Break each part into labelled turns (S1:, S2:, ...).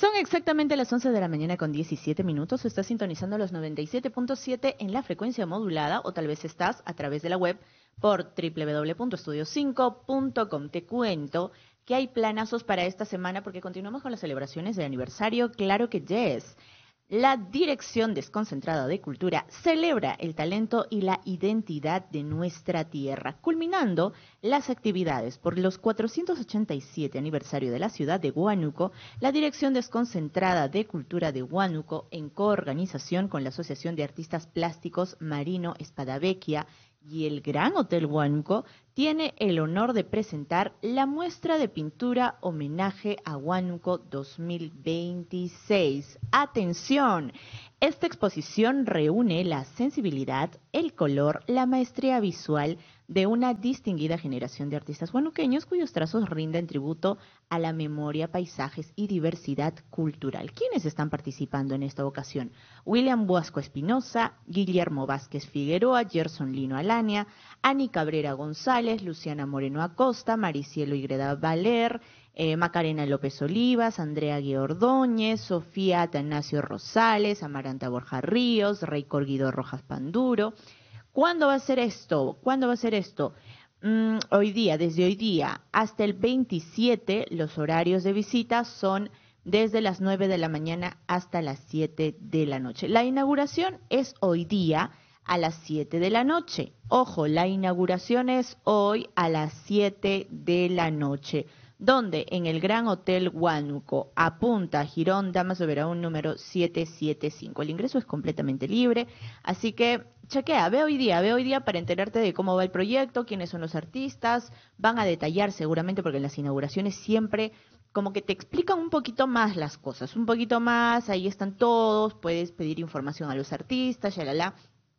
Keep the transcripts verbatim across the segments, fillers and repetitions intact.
S1: Son exactamente las once de la mañana con diecisiete minutos. Estás sintonizando los noventa y siete punto siete en la frecuencia modulada o tal vez estás a través de la web por doble u doble u doble u punto estudio cinco punto com. Te cuento que hay planazos para esta semana porque continuamos con las celebraciones de aniversario. Claro que yes. La Dirección Desconcentrada de Cultura celebra el talento y la identidad de nuestra tierra, culminando las actividades por los cuatrocientos ochenta y siete aniversario de la ciudad de Huánuco. La Dirección Desconcentrada de Cultura de Huánuco, en coorganización con la Asociación de Artistas Plásticos Marino Espadavecchia y el Gran Hotel Huánuco, tiene el honor de presentar la muestra de pintura Homenaje a Huánuco dos mil veintiséis. ¡Atención! Esta exposición reúne la sensibilidad, el color, la maestría visual de una distinguida generación de artistas huanuqueños cuyos trazos rinden tributo a la memoria, paisajes y diversidad cultural. ¿Quiénes están participando en esta ocasión? William Boasco Espinosa, Guillermo Vázquez Figueroa, Gerson Lino Alania, Ani Cabrera González, Luciana Moreno Acosta, Maricielo Igreda Valer, eh, Macarena López Olivas, Andrea Guiordóñez, Sofía Atanasio Rosales, Amaranta Borja Ríos, Reicor Guido Rojas Panduro. ¿Cuándo va a ser esto? ¿Cuándo va a ser esto? Mm, hoy día, desde hoy día hasta el veintisiete, los horarios de visita son desde las nueve de la mañana hasta las siete de la noche. La inauguración es hoy día a las siete de la noche. Ojo, la inauguración es hoy a las siete de la noche. Donde en el Gran Hotel Huánuco, a Punta Girón, Damaso Veraún, número setecientos setenta y cinco. El ingreso es completamente libre, así que chequea, ve hoy día, ve hoy día para enterarte de cómo va el proyecto, quiénes son los artistas, van a detallar seguramente porque en las inauguraciones siempre como que te explican un poquito más las cosas, un poquito más, ahí están todos, puedes pedir información a los artistas, shalala.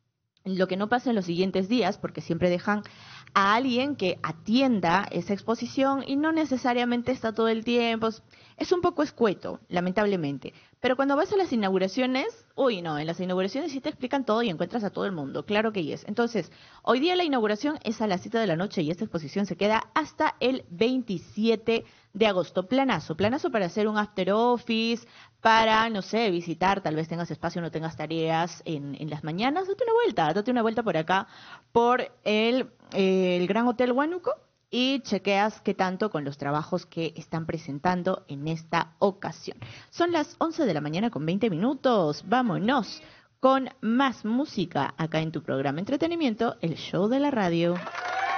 S1: Lo que no pasa en los siguientes días, porque siempre dejan a alguien que atienda esa exposición y no necesariamente está todo el tiempo. Es un poco escueto, lamentablemente. Pero cuando vas a las inauguraciones, uy, no, en las inauguraciones sí te explican todo y encuentras a todo el mundo, claro que es. Entonces, hoy día la inauguración es a las siete de la noche y esta exposición se queda hasta el veintisiete de agosto. Planazo, planazo para hacer un after office, para, no sé, visitar, tal vez tengas espacio, no tengas tareas en, en las mañanas, date una vuelta, date una vuelta por acá, por el, eh, el Gran Hotel Huánuco y chequeas qué tanto con los trabajos que están presentando en esta ocasión. Son las once de la mañana con veinte minutos, vámonos con más música acá en tu programa Entretenimiento, el show de la radio.